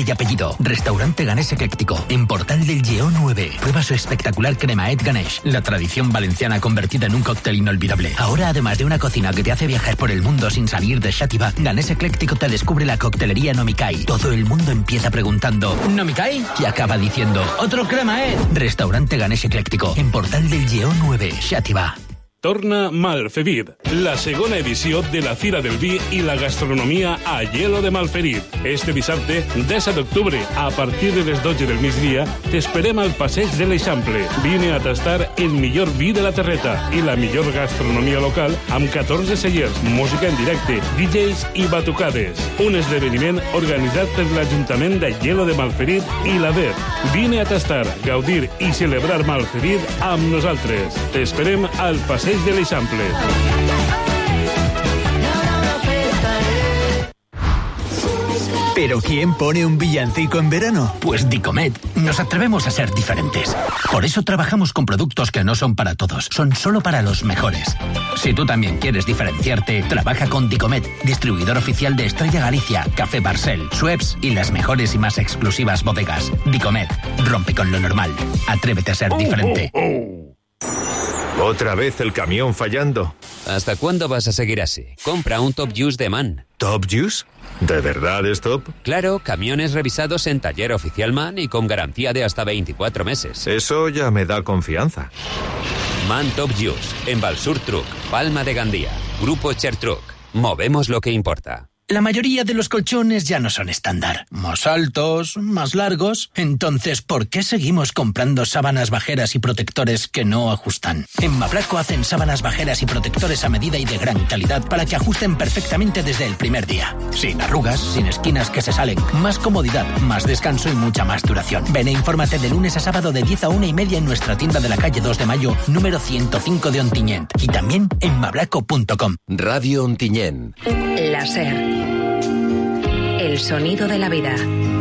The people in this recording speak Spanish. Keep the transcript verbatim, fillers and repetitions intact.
y apellido. Restaurante Ganés Ecléctico, en Portal del Lleó nueve. Prueba su espectacular cremaet Ganesh, la tradición valenciana convertida en un cóctel inolvidable. Ahora, además de una cocina que te hace viajar por el mundo sin salir de Xàtiva, Ganés Ecléctico te descubre la coctelería Nomikai. Todo el mundo empieza preguntando ¿Nomikai? Y acaba diciendo ¡otro cremaet! Restaurante Ganés Ecléctico, en Portal del Lleó nueve, Xàtiva. Torna Malferit, la segona edició de la Fira del Vi i la Gastronomia a Hielo de Malferit. Este dissabte, disset d'octubre, a partir de les dotze del migdia, t'esperem al passeig de l'Eixample. Vine a tastar el millor vi de la terreta i la millor gastronomia local amb catorze cellers, música en directe, D Js i batucades. Un esdeveniment organitzat per l'Ajuntament de Hielo de Malferit i la D E P. Vine a tastar, gaudir i celebrar Malferit amb nosaltres. T'esperem al passeig de l'Eixample. ¿Pero quién pone un villancico en verano? Pues Dicomet. Nos atrevemos a ser diferentes. Por eso trabajamos con productos que no son para todos, son solo para los mejores. Si tú también quieres diferenciarte, trabaja con Dicomet, distribuidor oficial de Estrella Galicia, Café Barcel, Schweppes y las mejores y más exclusivas bodegas. Dicomet, rompe con lo normal. Atrévete a ser diferente. Oh, oh, oh. ¿Otra vez el camión fallando? ¿Hasta cuándo vas a seguir así? Compra un Top Use de MAN. ¿Top Use? ¿De verdad es top? Claro, camiones revisados en taller oficial MAN y con garantía de hasta veinticuatro meses. Eso ya me da confianza. MAN Top Use, en Balsur Truck, Palma de Gandía, Grupo Cher Truck. Movemos lo que importa. La mayoría de los colchones ya no son estándar. Más altos, más largos. Entonces, ¿por qué seguimos comprando sábanas bajeras y protectores que no ajustan? En Mabraco hacen sábanas bajeras y protectores a medida y de gran calidad para que ajusten perfectamente desde el primer día. Sin arrugas, sin esquinas que se salen. Más comodidad, más descanso y mucha más duración. Ven e infórmate de lunes a sábado de diez a una y media en nuestra tienda de la calle dos de mayo, número ciento cinco de Ontinyent. Y también en mabraco punto com. Radio Ontinyent. Láser. El sonido de la vida.